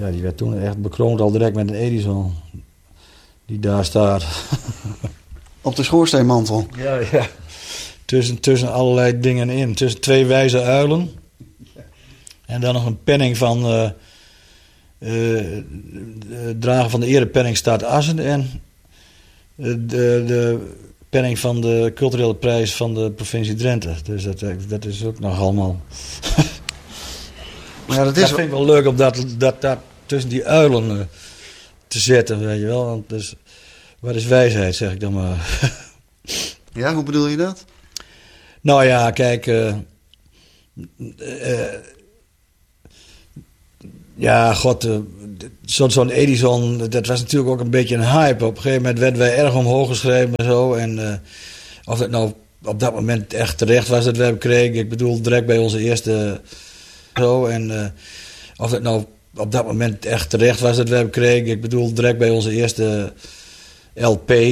Ja, die werd toen echt bekroond al direct met een Edison. Die daar staat. Op de schoorsteenmantel. Ja. Tussen allerlei dingen in. Tussen twee wijze uilen. En dan nog een penning van... drager van de erepenning staat Assen. En de penning van de culturele prijs van de provincie Drenthe. Dus dat is ook nog allemaal... Ja, dat vind ik wel leuk om dat tussen die uilen te zetten, weet je wel. Want dus, wat is wijsheid, zeg ik dan maar. Ja, hoe bedoel je dat? Nou ja, kijk... ja, god... Zo'n Edison, dat was natuurlijk ook een beetje een hype. Op een gegeven moment werden wij erg omhoog geschreven en zo. En of het nou op dat moment echt terecht was dat we hem kregen. Ik bedoel, direct bij onze eerste... Zo, en of het nou op dat moment echt terecht was dat we hem kregen. Ik bedoel, direct bij onze eerste LP.